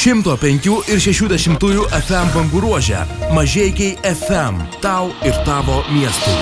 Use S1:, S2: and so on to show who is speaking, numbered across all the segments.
S1: 105,6 FM bangų ruože. Mažeikiai FM. Tau ir tavo miestui.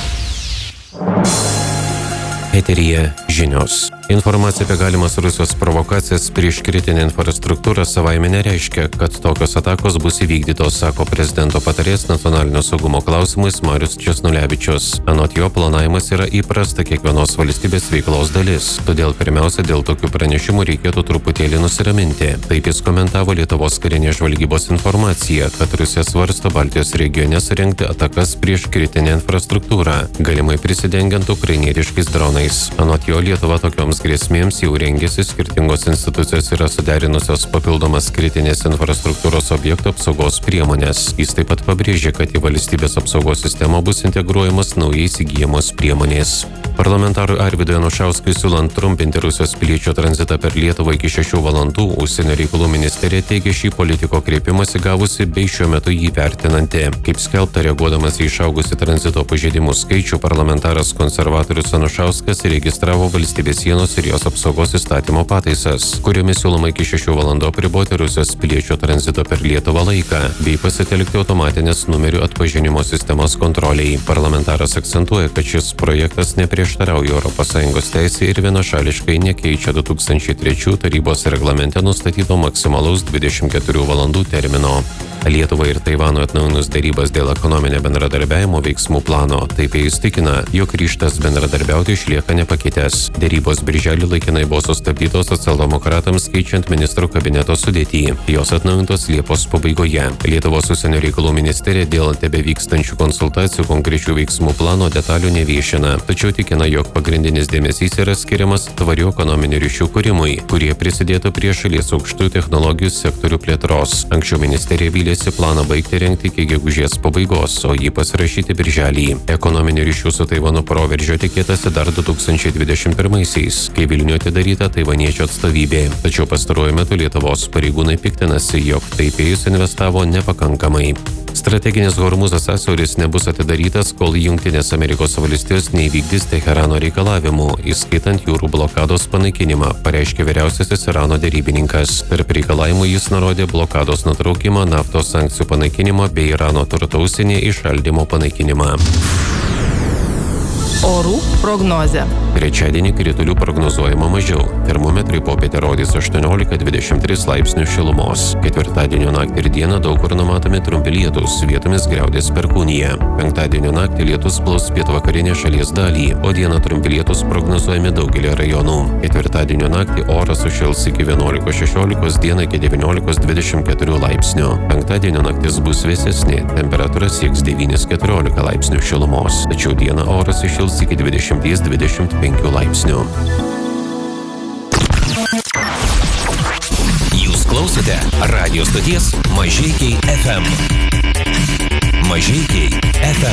S2: Eteryje žinios. Informacija apie galimas Rusijos provokacijas prieš kritinę infrastruktūrą savaime nereiškia, kad tokios atakos bus įvykdytos, sako prezidento patarėjas nacionalinio saugumo klausimais Marius Česnulevičius. Anot jo, planavimas yra įprasta kiekvienos valstybės veiklos dalis. Todėl pirmiausia, dėl tokių pranešimų reikėtų truputėlį nusiraminti. Taip jis komentavo Lietuvos karinės žvalgybos informaciją, kad Rusija svarsto Baltijos regione surengti atakas prieš kritinę infrastruktūrą, galimai prisidengiant ukrainietiškais dronais. Anot jo, Lietuva tokioms grėsmėms jau rengėsi, skirtingos institucijos yra suderinusios papildomas kritinės infrastruktūros objektų apsaugos priemonės. Jis taip pat pabrėžė, kad į valstybės apsaugos sistemą bus integruojamas naujai įsigyjamos priemonės. Parlamentarui Arvydui Anušauskui siūlant trumpinti Rusijos piliečio tranzitą per Lietuvą iki 6 valandų, Užsienio reikalų ministerija teigia šį politiko kreipimąsi gavusi bei šiuo metu jį vertinanti. Kaip skelbta, reaguodamas į išaugusį tranzito pažeidimų skaičių, parlamentaras konservatorius Anušauskas registravo valstybės sienos ir jos apsaugos įstatymo pataisas, kuriomis siūloma iki 6 valandų apriboti Rusijos piliečio tranzito per Lietuvą laiką bei pasitelkti automatinės numerių atpažinimo sistemos kontroliai. Parlamentaras akcentuoja, kad šis projektas neprieštarauja ES teisei ir vienašališkai nekeičia 2003 tarybos reglamente nustatyto maksimalaus 24 valandų termino. Lietuvai ir Taivanui atnaujinus derybas dėl ekonominio bendradarbiavimo veiksmų plano, taip jis tikina, jog ryžtas bendradarbiauti išlieka nepakitęs. Derybos birželį laikinai buvo sustabdytos socialdemokratams keičiant ministrų kabineto sudėtį. Jos atnaujintos Liepos pabaigoje. Lietuvos užsienio reikalų ministerija dėl tebevykstančių konsultacijų konkrečių veiksmų plano detalių neviešina, tačiau tikina, jog pagrindinis dėmesys yra skiriamas tvarių ekonominių ryšių kūrimui, kurie prisidėtų prie šalies aukštųjų technologijų sektorių plėtros. Anksčiau ministerija vylėsi planą baigti rengti iki gegužės pabaigos, o jį pasirašyti birželį. Ekonominių ryšių su Taivanu proveržio tikėtasi dar 2021-aisiais, kai Vilniuje atidaryta taivaniečių atstovybė. Tačiau pastaruoju metu Lietuvos pareigūnai piktinasi, jog Taipėjus investavo nepakankamai. Strateginis Hormuzas sąsiauris nebus atidarytas, kol Jungtinės Amerikos valstijos neįvykdys Teherano reikalavimų, įskaitant jūrų blokados panaikinimą, pareiškė vyriausiasis Irano derybininkas. Tarp reikalavimų jis nurodė blokados nutraukimą, naftos sankcijų panaikinimą bei Irano turto užsienyje įšaldymo panaikinimą.
S3: Orų prognozė.
S2: Trečiadienį kritulių prognozuojama mažiau. Termometrai popietę rodys 18-23 laipsnių šilumos. Ketvirtadienio naktį ir dieną daug kur numatomi trumpi lietūs, vietomis griaudės perkūnija. Penktadienio naktį lietus plaus pietvakarinę šalies dalį, o dieną trumpi lietūs prognozuojami daugelį rajonų. Ketvirtadienio naktį oras sušils iki 11-16, dieną iki 19-24 laipsnių. Penktadienio naktis bus vėsesnė, temperatūra sieks 9-14 laipsnių šilumos, tačiau dieną oras iššils iki 20-25 laipsnių.
S4: Jūs klausote radio stoties Mažeikiai FM. Mažeikiai FM.